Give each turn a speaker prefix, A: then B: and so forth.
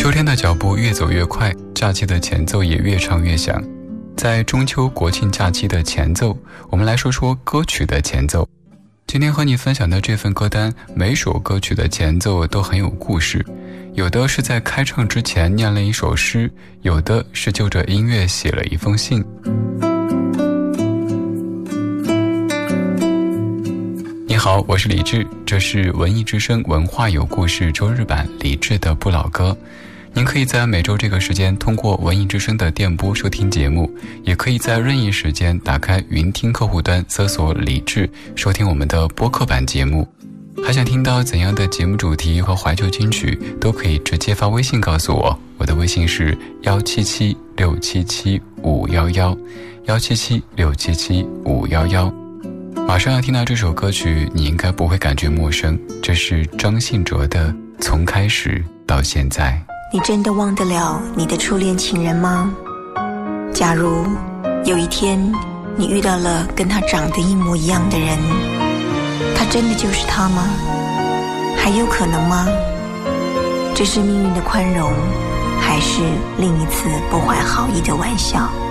A: 秋天的脚步越走越快，假期的前奏也越唱越响。在中秋国庆假期的前奏，我们来说说歌曲的前奏。今天和你分享的这份歌单，每首歌曲的前奏都很有故事，有的是在开唱之前念了一首诗，有的是就着音乐写了一封信。你好，我是李志，这是文艺之声文化有故事周日版李志的不老歌。您可以在每周这个时间通过文艺之声的电波收听节目，也可以在任意时间打开云听客户端搜索李志收听我们的播客版节目。还想听到怎样的节目主题和怀旧金曲，都可以直接发微信告诉我，我的微信是177677511，177677511。马上要听到这首歌曲，你应该不会感觉陌生，这是张信哲的《从开始到现在》。
B: 你真的忘得了你的初恋情人吗？假如有一天你遇到了跟他长得一模一样的人，他真的就是他吗？还有可能吗？这是命运的宽容，还是另一次不怀好意的玩笑？